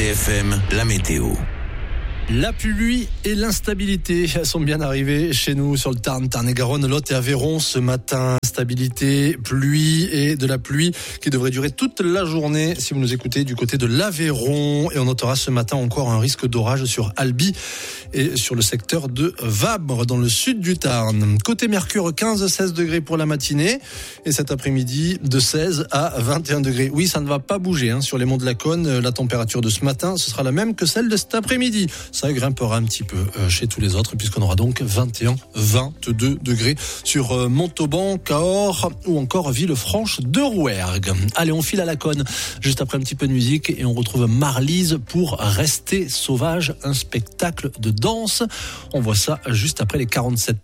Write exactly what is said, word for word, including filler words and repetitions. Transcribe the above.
C F M, la météo. La pluie et l'instabilité sont bien arrivées chez nous sur le Tarn, Tarn-et-Garonne, Lot et Aveyron ce matin. Instabilité, pluie et de la pluie qui devrait durer toute la journée si vous nous écoutez du côté de l'Aveyron. Et on notera ce matin encore un risque d'orage sur Albi et sur le secteur de Vabre dans le sud du Tarn. Côté Mercure, quinze à seize degrés pour la matinée et cet après-midi de seize à vingt et un degrés. Oui, ça ne va pas bouger hein, sur les monts de la Cône. La température de ce matin, ce sera la même que celle de cet après-midi. Ça grimpera un petit peu euh, chez tous les autres puisqu'on aura donc vingt et un, vingt-deux degrés sur euh, Montauban, Cahors ou encore Villefranche de Rouergue. Allez, on file à la Cône juste après un petit peu de musique et on retrouve Marlise pour Rester sauvage, un spectacle de danse. On voit ça juste après les quarante-sept